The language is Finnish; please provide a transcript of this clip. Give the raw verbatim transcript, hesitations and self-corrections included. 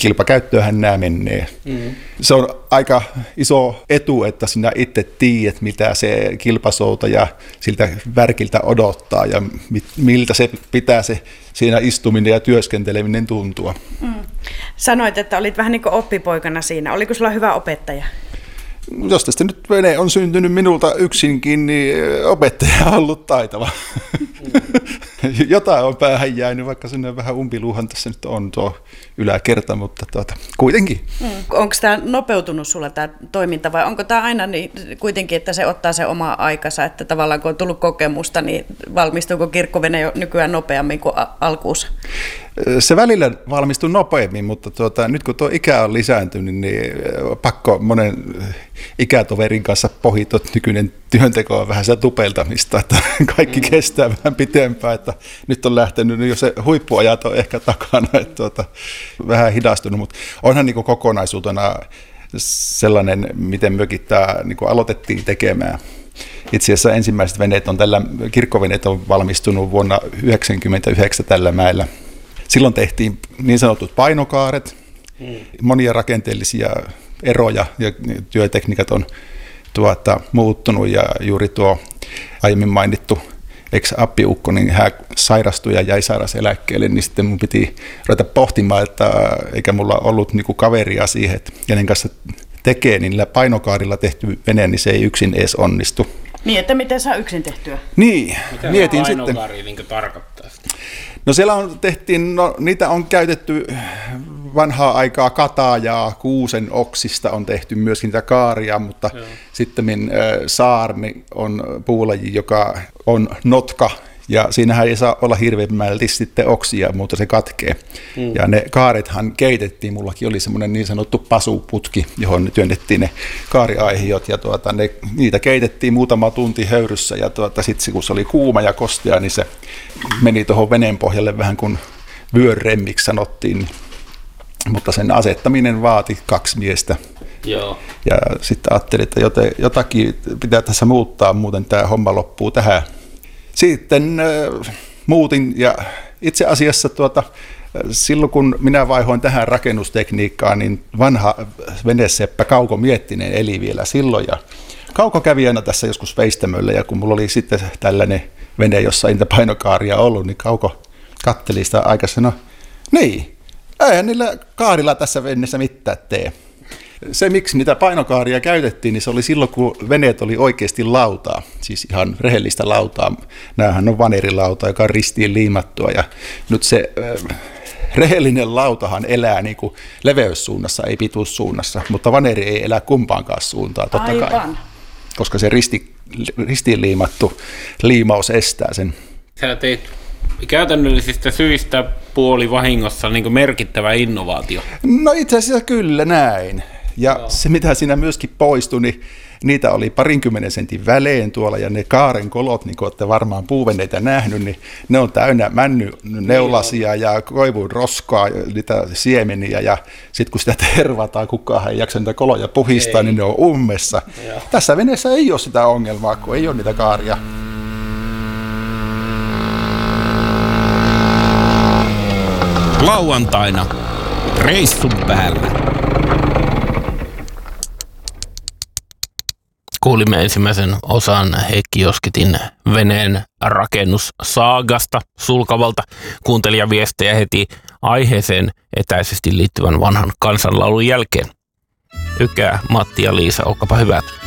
kilpakäyttöönhän nämä menee. Mm. Se on aika iso etu, että sinä itse tiedät, mitä se kilpasoutaja siltä värkiltä odottaa ja miltä se pitää se siinä istuminen ja työskenteleminen tuntua. Mm. Sanoit, että olit vähän niin kuin oppipoikana siinä. Oliko sulla hyvä opettaja? Jos tästä nyt vene on syntynyt minulta yksinkin, niin opettaja on ollut taitava. Mm. Jotain on päähän jäänyt, vaikka sinne vähän umpiluuhan tässä nyt on tuo yläkerta, mutta tuota, kuitenkin. Mm. Onko tämä nopeutunut sulla tämä toiminta vai onko tämä aina niin, kuitenkin, että se ottaa se oma aikansa, että tavallaan kun on tullut kokemusta, niin valmistuuko kirkkovene jo nykyään nopeammin kuin alkuussa? Se välillä valmistuu nopeammin, mutta tuota, nyt kun tuo ikä on lisääntynyt, niin pakko monen ikätoverin kanssa pohita, että nykyinen työnteko on vähän sitä tupeltamista, että kaikki mm. kestää vähän pitempään, että nyt on lähtenyt, niin jo se huippuajat on ehkä takana, että tuota, vähän hidastunut, mutta onhan niin kuin kokonaisuutena sellainen, miten mekin tämä niin kuin aloitettiin tekemään. Itse asiassa ensimmäiset veneet on tällä, kirkkoveneet on valmistunut vuonna yhdeksänkymmentäyhdeksän tällä mäellä. Silloin tehtiin niin sanotut painokaaret, hmm. monia rakenteellisia eroja ja työtekniikat on tuota, muuttunut ja juuri tuo aiemmin mainittu ex-appiukko, niin hän sairastui ja jäi sairauseläkkeelle, niin sitten mun piti ruveta pohtimaan, että eikä mulla ollut niinku kaveria siihen, että kenen kanssa tekee, niin niillä painokaarilla tehty vene, niin se ei yksin edes onnistu. Niin, että miten saa yksin tehtyä? Niin, mitä mietin se sitten. painokaari niin tarkoittaa sitä? No siellä on tehtiin, no niitä on käytetty vanhaa aikaa katajaa, kuusen oksista on tehty myöskin niitä kaaria, mutta joo. Sitten äh, saarmi on puulaji, joka on notka, ja siinähän ei saa olla hirveämmälti sitten oksia, mutta se katkee. Mm. Ja ne kaarethan keitettiin, mullakin oli semmoinen niin sanottu pasuputki, johon ne työnnettiin ne kaariaihiot, ja tuota, ne, niitä keitettiin muutama tunti höyryssä, ja tuota, sitten kun se oli kuuma ja kostea, niin se meni tuohon veneen pohjalle vähän kuin vyöremmiksi sanottiin, mutta sen asettaminen vaati kaksi miestä. Joo. Ja sitten ajattelin, että jotakin pitää tässä muuttaa, muuten tämä homma loppuu tähän. Sitten äh, muutin ja itse asiassa tuota, silloin kun minä vaihoin tähän rakennustekniikkaan, niin vanha veneseppä Kauko Miettinen eli vielä silloin. Ja Kauko kävi aina tässä joskus veistämöllä ja kun mulla oli sitten tällainen vene, jossa ei niitä painokaaria ollut, niin Kauko katteli sitä aikansa, no niin, eihän niillä kaarilla tässä veneessä mitään tee. Se, miksi niitä painokaaria käytettiin, niin se oli silloin, kun veneet oli oikeasti lautaa, siis ihan rehellistä lautaa. Nämähän on vanerilauta, joka on ristiin liimattua, ja nyt se äh, rehellinen lautahan elää niin kuin leveyssuunnassa, ei pituussuunnassa, mutta vaneri ei elä kumpaankaan suuntaan, totta Aivan. kai, koska se risti, ristiin liimattu liimaus estää sen. Sä teit käytännöllisistä syistä puoli vahingossa niin kuin merkittävä innovaatio. No itse asiassa kyllä näin. Ja joo. Se, mitä siinä myöskin poistui, niin niitä oli parinkymmenen sentin välein tuolla, ja ne kaaren kolot, niin kuin olette varmaan puuveneitä nähnyt, niin ne on täynnä männyneulasia ja koivun roskaa, niitä siemeniä, ja sitten kun sitä tervataan, kukaan ei jaksa niitä koloja puhistaa, ei. Niin ne on ummessa. Joo. Tässä veneessä ei ole sitä ongelmaa, kun ei ole niitä kaaria. Lauantaina reissun päällä. Kuulimme ensimmäisen osan Heikki Joskitin veneen rakennussaagasta sulkavalta kuuntelijaviestejä heti aiheeseen etäisesti liittyvän vanhan kansanlaulun jälkeen. Ykää, Matti ja Liisa, olkaapa hyvät.